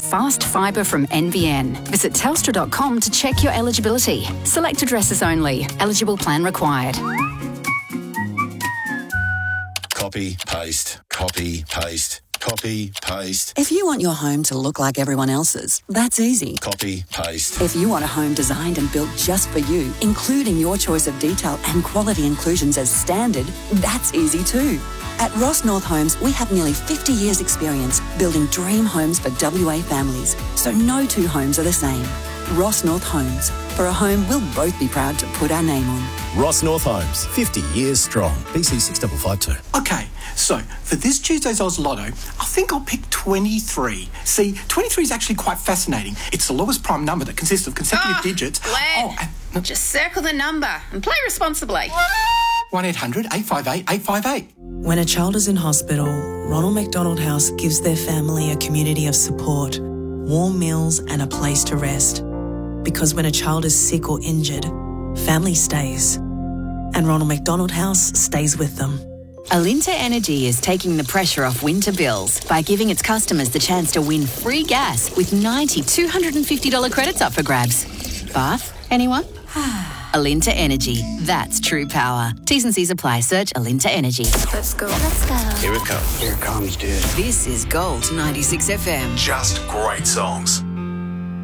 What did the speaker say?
fast fibre from NBN. Visit telstra.com to check your eligibility. Select addresses only. Eligible plan required. Copy, paste, copy, paste, copy, paste. If you want your home to look like everyone else's, that's easy. Copy, paste. If you want a home designed and built just for you, including your choice of detail and quality inclusions as standard, that's easy too. At Ross North Homes, we have nearly 50 years' experience building dream homes for WA families, so no two homes are the same. Ross North Homes. For a home we'll both be proud to put our name on. Ross North Homes, 50 years strong. BC 6552. Okay, so for this Tuesday's Oz Lotto, I think I'll pick 23. See, 23 is actually quite fascinating. It's the lowest prime number that consists of consecutive digits. Glenn, just circle the number and play responsibly. 1-800-858-858. When a child is in hospital, Ronald McDonald House gives their family a community of support, warm meals and a place to rest. Because when a child is sick or injured, family stays. And Ronald McDonald House stays with them. Alinta Energy is taking the pressure off winter bills by giving its customers the chance to win free gas with 90 $250 credits up for grabs. Bath, anyone? Alinta Energy. That's true power. T's and C's apply. Search Alinta Energy. Let's go. Let's go. Here it comes. Here it comes, dude. This is Gold 96 FM. Just great songs.